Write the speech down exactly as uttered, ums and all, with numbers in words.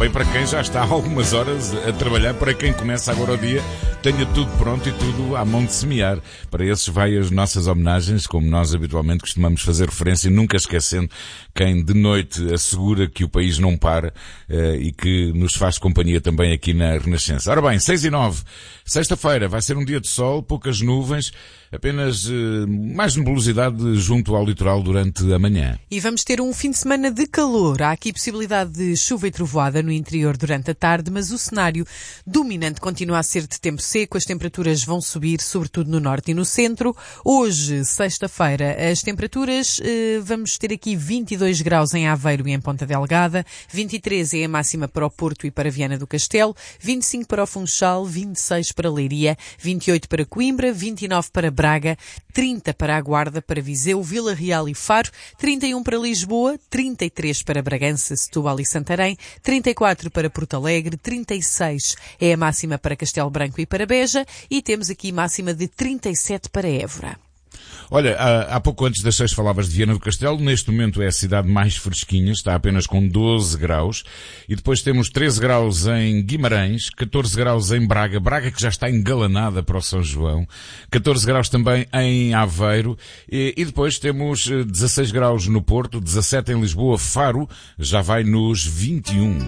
também para quem já está há algumas horas a trabalhar, para quem começa agora o dia, tenha tudo pronto e tudo à mão de semear. Para esses vai as nossas homenagens, como nós habitualmente costumamos fazer referência, nunca esquecendo quem de noite assegura que o país não para eh, e que nos faz companhia também aqui na Renascença. Ora bem, seis e nove, sexta-feira vai ser um dia de sol, poucas nuvens, apenas eh, mais nebulosidade junto ao litoral durante a manhã. E vamos ter um fim de semana de calor. Há aqui possibilidade de chuva e trovoada no interior durante a tarde, mas o cenário dominante continua a ser de tempo seco. As temperaturas vão subir, sobretudo no norte e no centro. Hoje, sexta-feira, as temperaturas, eh, vamos ter aqui vinte e dois graus em Aveiro e em Ponta Delgada, vinte e três é a máxima para o Porto e para Viana do Castelo, vinte e cinco para o Funchal, vinte e seis para Leiria, vinte e oito para Coimbra, vinte e nove para Braga, trinta para a Guarda, para Viseu, Vila Real e Faro, trinta e um para Lisboa, trinta e três para Bragança, Setúbal e Santarém, trinta e quatro para Porto Alegre, trinta e seis é a máxima para Castelo Branco e para Beja e temos aqui máxima de trinta e sete para Évora. Olha, há, há pouco antes das seis falavas de Viana do Castelo. Neste momento é a cidade mais fresquinha, está apenas com doze graus. E depois temos treze graus em Guimarães, catorze graus em Braga, Braga que já está engalanada para o São João, catorze graus também em Aveiro, e, e depois temos dezasseis graus no Porto, dezassete em Lisboa, Faro já vai nos vinte e um.